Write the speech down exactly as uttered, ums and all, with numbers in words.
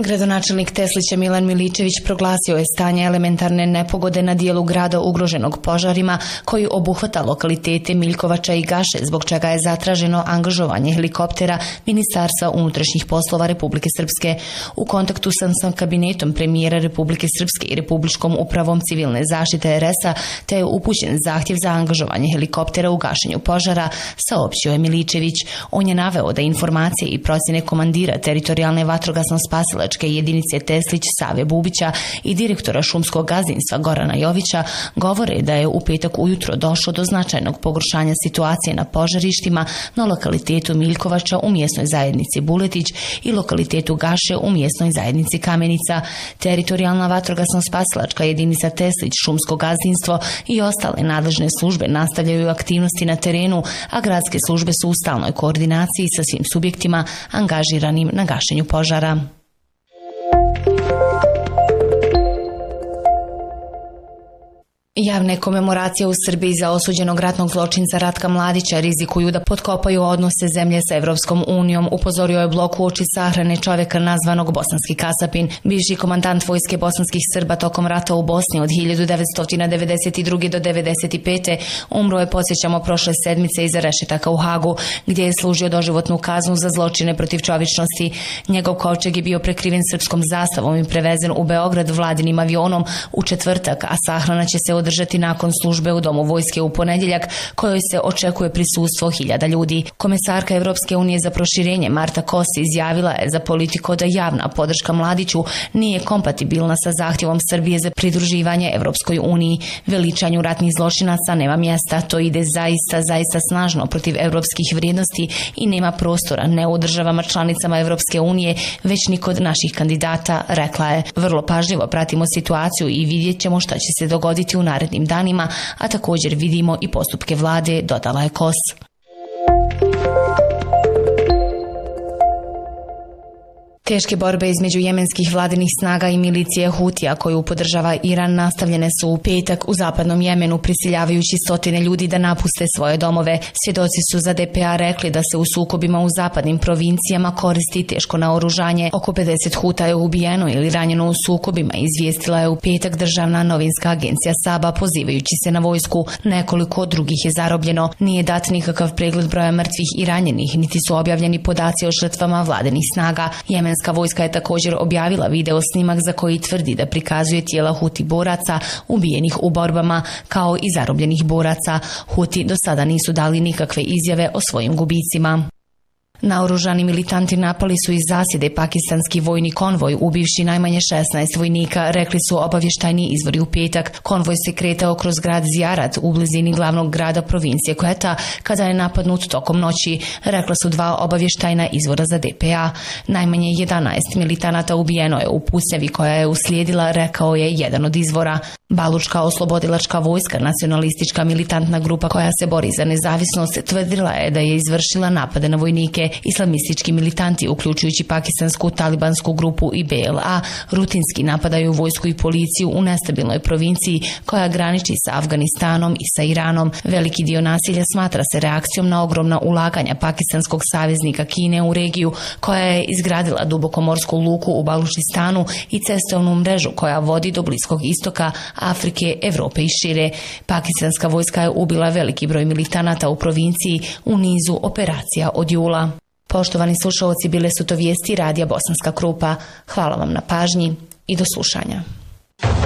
Gradonačelnik Teslića Milan Miličević proglasio je stanje elementarne nepogode na dijelu grada ugroženog požarima koji obuhvata lokalitete Miljkovača i Gaše, zbog čega je zatraženo angažovanje helikoptera Ministarstva unutrašnjih poslova Republike Srpske. U kontaktu sam sa kabinetom premijera Republike Srpske i Republičkom upravom civilne zaštite er es a, te je upućen zahtjev za angažovanje helikoptera u gašenju požara, saopćio je Miličević. On je naveo da informacije i procjene komandira teritorijalne vatrogasno-spasilačke jedinice Teslić Save Bubića i direktora šumskog gazdinstva Gorana Jovića govore da je u petak ujutro došlo do značajnog pogoršanja situacije na požarištima na lokalitetu Miljkovača u mjesnoj zajednici Buletić i lokalitetu Gaše u mjesnoj zajednici Kamenica. Teritorijalna vatrogasno-spasilačka jedinica Teslić, šumsko gazdinstvo i ostale nadležne službe nastavljaju aktivnosti na terenu, a gradske službe su u stalnoj koordinaciji sa svim subjektima angažiranim na gašenju požara. Javne komemoracije u Srbiji za osuđenog ratnog zločinca Ratka Mladića rizikuju da potkopaju odnose zemlje sa Evropskom unijom, upozorio je blok uoči sahrane čovjeka nazvanog Bosanski kasapin. Bivši komandant vojske bosanskih Srba tokom rata u Bosni od hiljadu devetsto devedeset druge do devedeset pete umro je, podsjećamo, prošle sedmice iza rešetaka u Hagu, gdje je služio doživotnu kaznu za zločine protiv čovječnosti. Njegov kovčeg je bio prekriven srpskom zastavom i prevezen u Beograd vladinim avionom u četvrtak, a sahrana će se održati nakon službe u Domu vojske u ponedjeljak, kojoj se očekuje prisustvo hiljada ljudi. Komesarka Evropske unije za proširenje Marta Kosi izjavila je za Politico da javna podrška Mladiću nije kompatibilna sa zahtjevom Srbije za pridruživanje Evropskoj uniji. Veličanju ratnih zločinaca nema mjesta, to ide zaista, zaista snažno protiv evropskih vrijednosti i nema prostora ne u državama članicama Evropske unije, već ni kod naših kandidata, rekla je. Vrlo pažljivo pratimo situaciju i vidjet ćemo šta će se dogoditi u narednim danima, a također vidimo i postupke vlade, dodala je Kos. Teške borbe između jemenskih vladinih snaga i milicije Hutija koju podržava Iran nastavljene su u petak u zapadnom Jemenu, prisiljavajući stotine ljudi da napuste svoje domove. Svjedoci su za de pe a rekli da se u sukobima u zapadnim provincijama koristi teško naoružanje. Oko pedeset Huta je ubijeno ili ranjeno u sukobima, izvijestila je u petak državna novinska agencija Saba, pozivajući se na vojsku. Nekoliko drugih je zarobljeno. Nije dat nikakav pregled broja mrtvih i ranjenih, niti su objavljeni podaci o žrtvama vladinih snaga. Jemenska vojska je također objavila video snimak za koji tvrdi da prikazuje tijela Huti boraca ubijenih u borbama kao i zarobljenih boraca. Huti do sada nisu dali nikakve izjave o svojim gubicima. Naoružani militanti napali su iz zasjede pakistanski vojni konvoj, ubivši najmanje šesnaest vojnika, rekli su obavještajni izvori u petak. Konvoj se kretao kroz grad Zijarat u blizini glavnog grada provincije Quetta kada je napadnut tokom noći, rekla su dva obavještajna izvora za de pe a. Najmanje jedanaest militanata ubijeno je u pucnjavi koja je uslijedila, rekao je jedan od izvora. Balučka oslobodilačka vojska, nacionalistička militantna grupa koja se bori za nezavisnost, tvrdila je da je izvršila napade na vojnike. Islamistički militanti, uključujući pakistansku talibansku grupu i be el a, rutinski napadaju vojsku i policiju u nestabilnoj provinciji koja graniči sa Afganistanom i sa Iranom. Veliki dio nasilja smatra se reakcijom na ogromna ulaganja pakistanskog saveznika Kine u regiju, koja je izgradila dubokomorsku luku u Balučistanu i cestovnu mrežu koja vodi do Bliskog istoka, Afrike, Evrope i šire. Pakistanska vojska je ubila veliki broj militanata u provinciji u nizu operacija od jula. Poštovani slušalci, bile su to vijesti radija Bosanska Krupa. Hvala vam na pažnji i do slušanja.